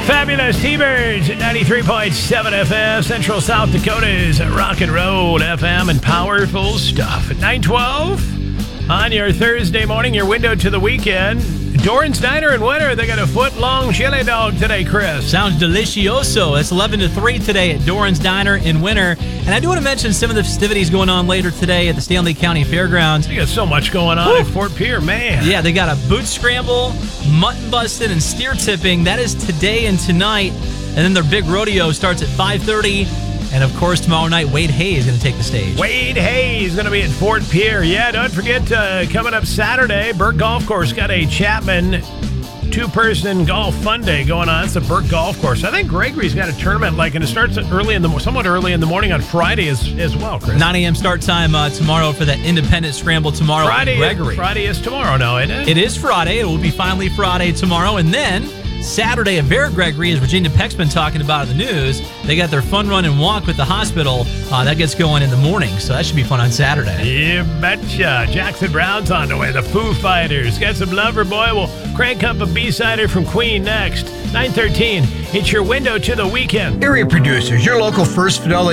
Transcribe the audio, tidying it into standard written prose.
Fabulous T-Birds at 93.7 FM, Central South Dakota's Rock and Roll FM, and powerful stuff. At 9:12 on your Thursday morning, your window to the weekend. Doran's Diner in Winter, they got a foot-long chili dog today, Chris. Sounds delicioso. It's 11 to 3 today at Doran's Diner in Winter. And I do want to mention some of the festivities going on later today at the Stanley County Fairgrounds. You got so much going on at Fort Pierre, man. Yeah, they got a boot scramble, mutton busting, and steer tipping. That is today and tonight. And then their big rodeo starts at 5:30. And, of course, tomorrow night, Wade Hay is going to take the stage. Wade Hay is going to be at Fort Pierre. Yeah, don't forget, coming up Saturday, Burke Golf Course got a Chapman two-person golf fun day going on. It's a Burke Golf Course. I think Gregory's got a tournament, and it starts somewhat early in the morning on Friday as well, Chris. 9 a.m. start time tomorrow for that independent scramble tomorrow at Gregory. Friday is tomorrow, no, isn't it? It is Friday. It will be finally Friday tomorrow. And then Saturday at Bear Gregory, as Virginia Peck's been talking about in the news, they got their fun run and walk with the hospital. That gets going in the morning, so that should be fun on Saturday. You betcha. Jackson Brown's on the way. The Foo Fighters. Got some Lover Boy. We'll crank up a B-sider from Queen next. 9:13. It's your window to the weekend. Area producers, your local First Fidelity